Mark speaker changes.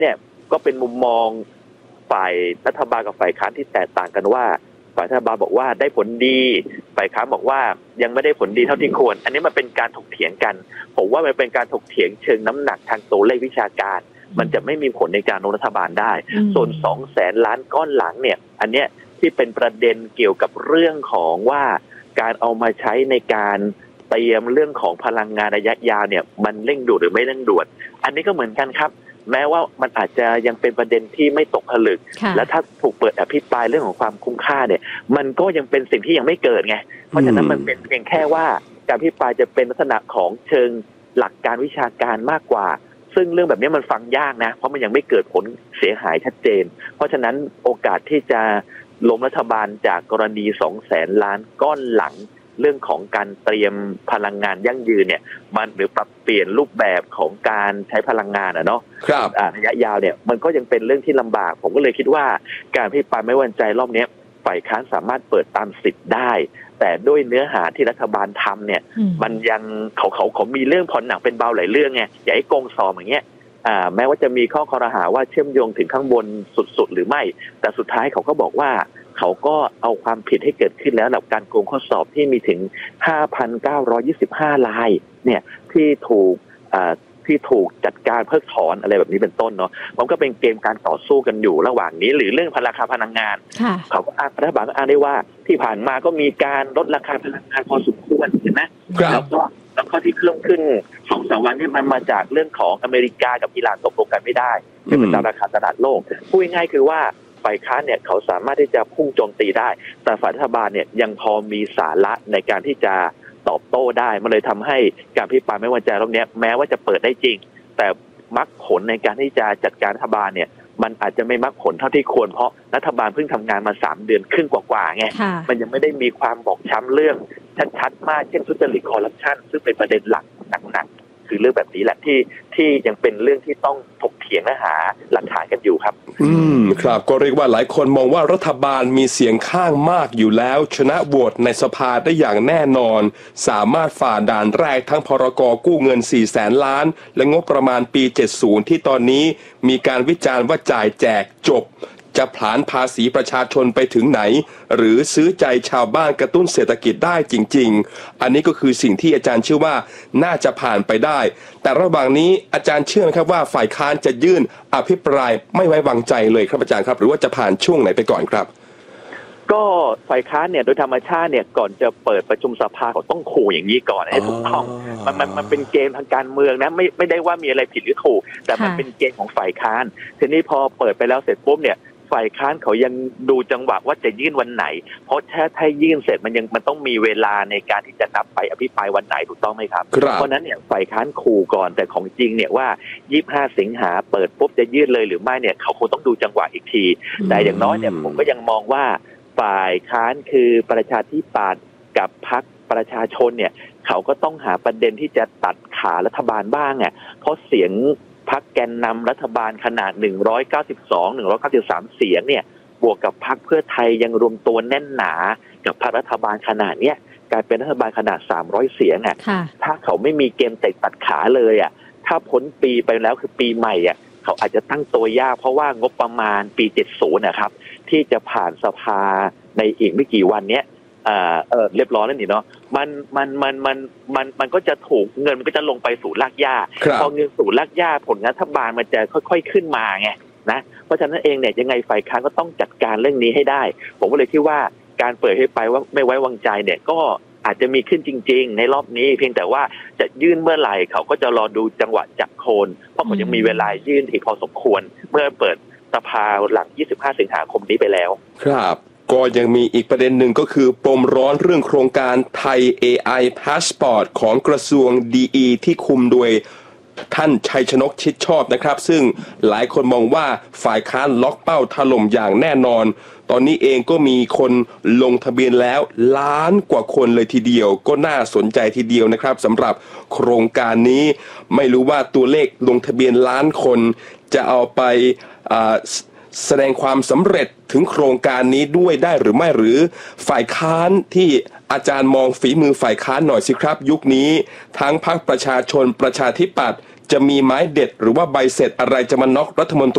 Speaker 1: เนี่ยก็เป็นมุมมองฝ่ายรัฐบาลกับฝ่ายค้านที่แตกต่างกันว่าฝ่ายรัฐบาลบอกว่าได้ผลดีฝ่ายค้านบอกว่ายังไม่ได้ผลดีเท่าที่ควรอันนี้มันเป็นการถกเถียงกันผมว่ามันเป็นการถกเถียงเชิงน้ำหนักทางตัวเลขวิชาการมันจะไม่มีผลในการลงรัฐบาลได้ส่วน200,000 ล้านก้อนหลังเนี่ยอันเนี้ยที่เป็นประเด็นเกี่ยวกับเรื่องของว่าการเอามาใช้ในการเตรียมเรื่องของพลังงานระยะยาวเนี่ยมันเร่งด่วนหรือไม่เร่งด่วนอันนี้ก็เหมือนกันครับแม้ว่ามันอาจจะยังเป็นประเด็นที่ไม่ตกผลึกและถ้าถูกเปิดอภิปรายเรื่องของความคุ้มค่าเนี่ยมันก็ยังเป็นสิ่งที่ยังไม่เกิดไงเพราะฉะนั้นมันเป็นเพียงแค่ว่าการอภิปรายจะเป็นลักษณะของเชิงหลักการวิชาการมากกว่าซึ่งเรื่องแบบนี้มันฟังยากนะเพราะมันยังไม่เกิดผลเสียหายชัดเจนเพราะฉะนั้นโอกาสที่จะล้มรัฐบาลจากกรณี200,000 ล้านก้อนหลังเรื่องของการเตรียมพลังงานยั่งยืนเนี่ยมันหรือปรับเปลี่ยนรูปแบบของการใช้พลังงานเนาะระยะยาวเนี่ยมันก็ยังเป็นเรื่องที่ลำบากผมก็เลยคิดว่าการอภิปรายไม่ไว้วางใจรอบนี้ฝ่ายค้านสามารถเปิดตามสิทธิ์ได้แต่ด้วยเนื้อหาที่รัฐบาลทำเนี่ยมันยังเขามีเรื่องผ่อนหนักเป็นเบาหลายเรื่องไงอย่าให้โกงสอบอย่างเงี้ยแม้ว่าจะมีข้อคอรหาว่าเชื่อมโยงถึงข้างบนสุดๆหรือไม่แต่สุดท้ายเขาก็บอกว่าเขาก็เอาความผิดให้เกิดขึ้นแล้วกับการโกงข้อสอบที่มีถึง 5,925 รายเนี่ยที่ถูกจัดการเพิกถอนอะไรแบบนี้เป็นต้นเนาะมันก็เป็นเกมการต่อสู้กันอยู่ระหว่างนี้หรือเรื่องราคาพลังงานเขาก็รัฐบาลก็อ้างได้ว่าที่ผ่านมาก็มีการลดราคาพลังงานพอสมควรเห็นไหมแล้วก็ที่เครื่องขึ้น 2-3 วันนี้มันมาจากเรื่องของอเมริกากับอิหร่านตกลงกันไม่ได้เป็นตามราคาตลาดโลกพูดง่ายๆคือว่าฝ่ายค้านเนี่ยเขาสามารถที่จะพุ่งโจมตีได้แต่ฝ่ายรัฐบาลเนี่ยยังพอมีสาระในการที่จะตอบโต้ได้มันเลยทำให้การอภิปรายไม่ไว้วางใจรอบนี้แม้ว่าจะเปิดได้จริงแต่มรรคผลในการที่จะจัดการรัฐบาลเนี่ยมันอาจจะไม่มรรคผลเท่าที่ควรเพราะรัฐบาลเพิ่งทำงานมา3 เดือนครึ่งกว่าๆไงมันยังไม่ได้มีความบอบช้ำเรื่องชัดๆมากเช่นทุจริตคอร์รัปชันซึ่งเป็นประเด็นหลักหนักๆคือเรื่องแบบนี้แหละที่ยังเป็นเรื่องที่ต้องถกเถียงและหาหลักฐานกันอยู่ครับ
Speaker 2: ครับก็เรียกว่าหลายคนมองว่ารัฐบาลมีเสียงข้างมากอยู่แล้วชนะโหวตในสภาได้อย่างแน่นอนสามารถฝ่าด่านแรกทั้งพรก.กู้เงิน 400,000 ล้านและงบประมาณปี 70 ที่ตอนนี้มีการวิจารณ์ว่าจ่ายแจกจบจะผลาญภาษีประชาชนไปถึงไหนหรือซื้อใจชาวบ้านกระตุ้นเศรษฐกิจได้จริงๆอันนี้ก็คือสิ่งที่อาจารย์เชื่อว่าน่าจะผ่านไปได้แต่ระหว่างนี้อาจารย์เชื่อไหมครับว่าฝ่ายค้านจะยื่นอภิปรายไม่ไว้วางใจเลยครับอาจารย์ครับหรือว่าจะผ่านช่วงไหนไปก่อนครับ
Speaker 1: ก็ฝ่ายค้านเนี่ยโดยธรรมชาติเนี่ยก่อนจะเปิดประชุมสภาเขาต้องขู่อย่างนี้ก่อนให้ถูกต้องมันเป็นเกมทางการเมืองนะไม่ได้ว่ามีอะไรผิดหรือถูกแต่มันเป็นเกมของฝ่ายค้านทีนี้พอเปิดไปแล้วเสร็จปุ๊บเนี่ยฝ่ายค้านเขายังดูจังหวะว่าจะยื่นวันไหนเพราะถ้ายื่นเสร็จมันต้องมีเวลาในการที่จะนับไปอภิปรายวันไหนถูกต้องไหมครับเพราะนั้นเนี่ยฝ่ายค้านขู่ก่อนแต่ของจริงเนี่ยว่า25 สิงหาเปิดปุ๊บจะยื่นเลยหรือไม่เนี่ยเขาคงต้องดูจังหวะอีกทีแต่อย่างน้อยเนี่ยผมก็ยังมองว่าฝ่ายค้านคือประชาธิปัตย์กับพรรคประชาชนเนี่ยเขาก็ต้องหาประเด็นที่จะตัดขารัฐบาลบ้างอ่ะเพราะเสียงพรรคแกนนำรัฐบาลขนาด193 เสียงเนี่ยบวกกับพรรคเพื่อไทยยังรวมตัวแน่นหนากับพรรครัฐบาลขนาดเนี้ยกลายเป็นรัฐบาลขนาด300 เสียงอ่ะถ้าเขาไม่มีเกมเตะตัดขาเลยอ่ะถ้าพ้นปีไปแล้วคือปีใหม่อ่ะเขาอาจจะตั้งตัวยากเพราะว่างบประมาณปี70นะครับที่จะผ่านสภาในอีกไม่กี่วันเนี้ยเรียบร้อยแล้วนี่เนาะมันก็จะถูกเงินมันก็จะลงไปสู่รากหญ้าพอเงินสู่รากหญ้าผลรัฐบาลมันจะค่อยๆขึ้นมาไงนะเพราะฉะนั้นเองเนี่ยยังไงฝ่ายค้านก็ต้องจัดการเรื่องนี้ให้ได้ผมก็เลยคิดว่าการเปิดให้ไปว่าไม่ไว้วางใจเนี่ยก็อาจจะมีขึ้นจริงๆในรอบนี้เพียงแต่ว่าจะยื่นเมื่อไหร่เขาก็จะรอดูจังหวะจับโคนเพราะเขายังมีเวลายื่นอีกพอสมควรเมื่อเปิดสภาหลัง25 สิงหาคมนี้ไปแล้ว
Speaker 2: ครับก็ยังมีอีกประเด็นหนึ่งก็คือปมร้อนเรื่องโครงการไทย AI Passport ของกระทรวง DE ที่คุมโดยท่านชัยชนกชิดชอบนะครับซึ่งหลายคนมองว่าฝ่ายค้านล็อกเป้าถล่มอย่างแน่นอนตอนนี้เองก็มีคนลงทะเบียนแล้วล้านกว่าคนเลยทีเดียวก็น่าสนใจทีเดียวนะครับสำหรับโครงการนี้ไม่รู้ว่าตัวเลขลงทะเบียนล้านคนจะเอาไปแสดงความสำเร็จถึงโครงการนี้ด้วยได้หรือไม่หรือฝ่ายค้านที่อาจารย์มองฝีมือฝ่ายค้านหน่อยสิครับยุคนี้ทั้งพรรคประชาชนประชาธิปัตย์จะมีไม้เด็ดหรือว่าใบเสร็จอะไรจะมาน็อกรัฐมนตรี